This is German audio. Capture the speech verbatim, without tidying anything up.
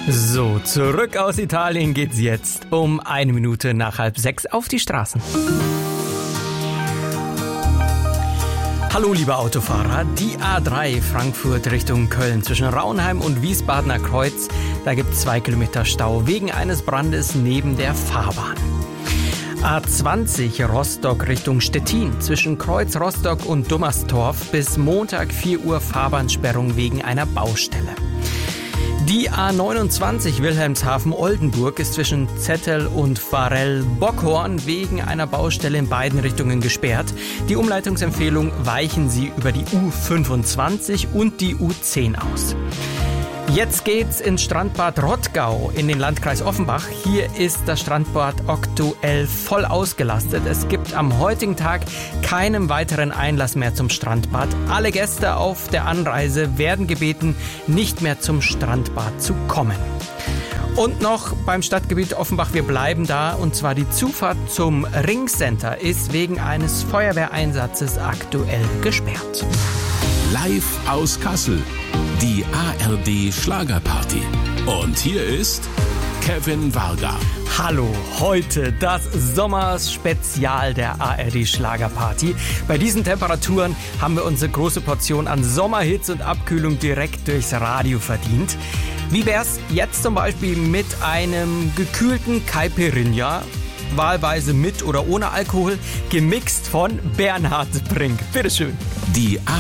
So, zurück aus Italien geht's jetzt um eine Minute nach halb sechs auf die Straßen. Hallo liebe Autofahrer, die A drei Frankfurt Richtung Köln zwischen Raunheim und Wiesbadener Kreuz, da gibt's zwei Kilometer Stau wegen eines Brandes neben der Fahrbahn. A zwanzig Rostock Richtung Stettin zwischen Kreuz Rostock und Dummerstorf bis Montag vier Uhr Fahrbahnsperrung wegen einer Baustelle. Die A neunundzwanzig Wilhelmshaven-Oldenburg ist zwischen Zettel und Varell-Bockhorn wegen einer Baustelle in beiden Richtungen gesperrt. Die Umleitungsempfehlung: weichen Sie über die U fünfundzwanzig und die U zehn aus. Jetzt geht's ins Strandbad Rottgau in den Landkreis Offenbach. Hier ist das Strandbad aktuell voll ausgelastet. Es gibt am heutigen Tag keinen weiteren Einlass mehr zum Strandbad. Alle Gäste auf der Anreise werden gebeten, nicht mehr zum Strandbad zu kommen. Und noch beim Stadtgebiet Offenbach, wir bleiben da, und zwar die Zufahrt zum Ringcenter ist wegen eines Feuerwehreinsatzes aktuell gesperrt. Live aus Kassel, die A R D Schlagerparty. Und hier ist Kevin Varga. Hallo, heute das Sommerspezial der A R D Schlagerparty. Bei diesen Temperaturen haben wir unsere große Portion an Sommerhits und Abkühlung direkt durchs Radio verdient. Wie wär's jetzt zum Beispiel mit einem gekühlten Caipirinha, wahlweise mit oder ohne Alkohol, gemixt von Bernhard Brink. Bitteschön. Die A